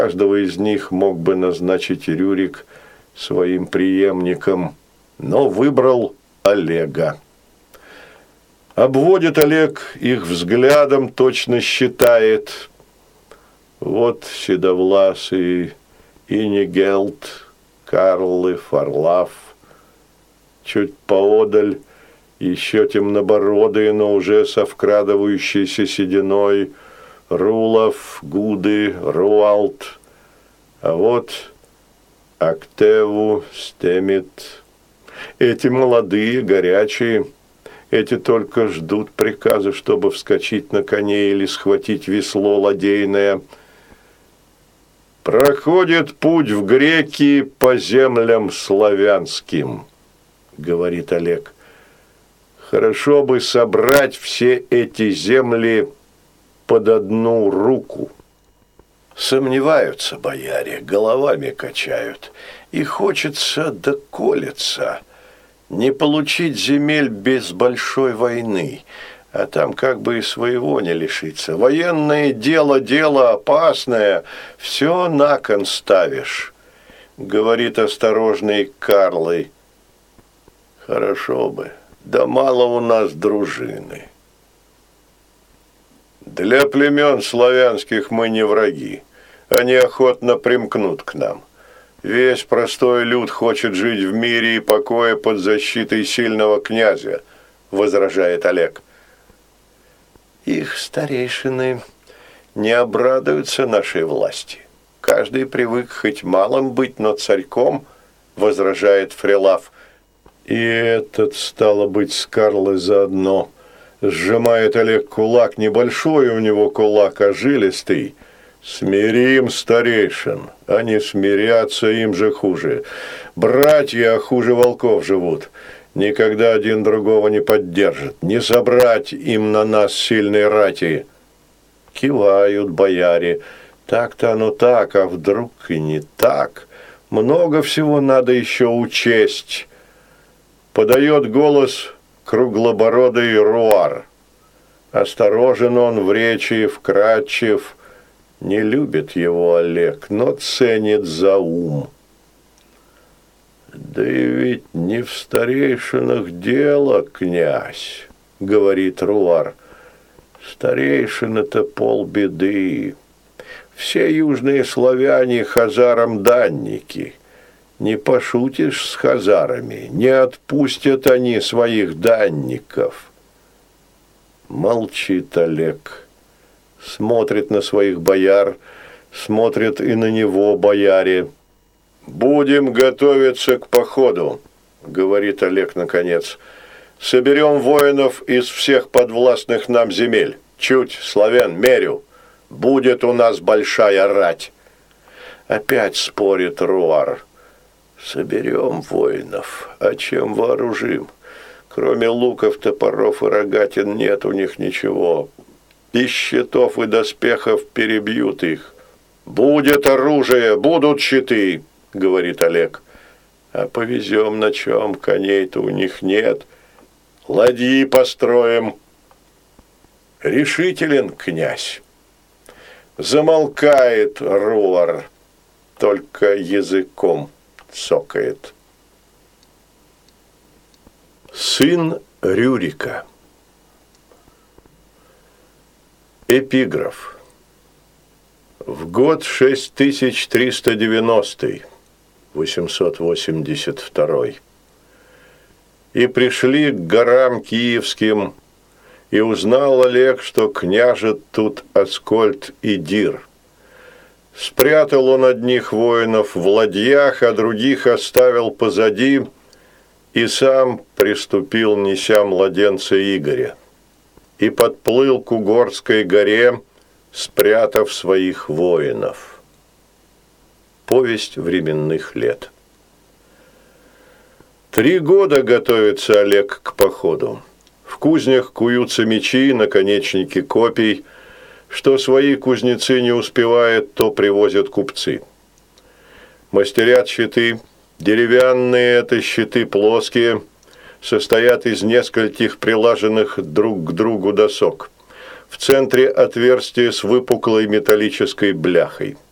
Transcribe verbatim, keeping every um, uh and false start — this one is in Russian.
Каждого из них мог бы назначить Рюрик своим преемником, но выбрал Олега. Обводит Олег их взглядом, точно считает. Вот седовласый Инигелд, Карлы, Фарлав. Чуть поодаль еще темнобородые, но уже со вкрадывающейся сединой Рулов, Гуды, Руалт. А вот Актеву, Стемит. Эти молодые, горячие. Эти только ждут приказа, чтобы вскочить на коне или схватить весло ладейное. «Проходит путь в греки по землям славянским», — говорит Олег. «Хорошо бы собрать все эти земли под одну руку». Сомневаются бояре, головами качают, и хочется да колется не получить земель без большой войны, а там как бы и своего не лишиться. Военное дело, дело опасное, все на кон ставишь, говорит осторожный Карлый. Хорошо бы, да мало у нас дружины. Для племен славянских мы не враги, они охотно примкнут к нам. Весь простой люд хочет жить в мире и покое под защитой сильного князя, возражает Олег. Их старейшины не обрадуются нашей власти. Каждый привык хоть малым быть, но царьком, возражает Фрелав. И этот, стало быть, с Карлой заодно. Сжимает Олег кулак, небольшой у него кулак, а жилистый. Смирим старейшин, а не смиряться им же хуже. Братья хуже волков живут. Никогда один другого не поддержит. Не собрать им на нас сильной рати. Кивают бояре. Так-то оно так, а вдруг и не так. Много всего надо еще учесть. Подает голос круглобородый Руар. Осторожен он в речи, вкрадчив. Не любит его Олег, но ценит за ум. «Да и ведь не в старейшинах дело, князь», — говорит Руар. «Старейшины-то полбеды. Все южные славяне хазарам данники. Не пошутишь с хазарами, не отпустят они своих данников». Молчит Олег. Смотрит на своих бояр, смотрит и на него бояре. «Будем готовиться к походу», — говорит Олег наконец. «Соберем воинов из всех подвластных нам земель. Чуть, славян, мерю. Будет у нас большая рать». Опять спорит Руар. «Соберем воинов, а чем вооружим? Кроме луков, топоров и рогатин нет у них ничего. Из щитов и доспехов перебьют их». «Будет оружие, будут щиты», — говорит Олег. «А повезем на чем, коней-то у них нет. Ладьи построим». Решителен князь. Замолкает Руар, только языком цокает. Сын Рюрика. Эпиграф. В год шесть тысяч триста девяностый, восемьсот восемьдесят второй, и пришли к горам киевским, и узнал Олег, что княжет тут Аскольд и Дир. Спрятал он одних воинов в ладьях, а других оставил позади, и сам приступил, неся младенца Игоря, и подплыл к Угорской горе, спрятав своих воинов. Повесть временных лет. Три года готовится Олег к походу. В кузнях куются мечи, наконечники копий. Что свои кузнецы не успевают, то привозят купцы. Мастерят щиты. Деревянные это щиты плоские, состоят из нескольких прилаженных друг к другу досок. В центре отверстие с выпуклой металлической бляхой.